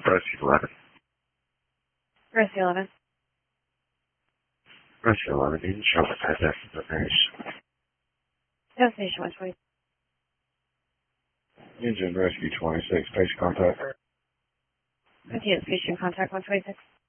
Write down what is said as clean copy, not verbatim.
Rescue 11. Rescue 11. Rescue 11, need to show the contact information. Destination 120. Engine Rescue 26, patient contact. Continue patient contact 126.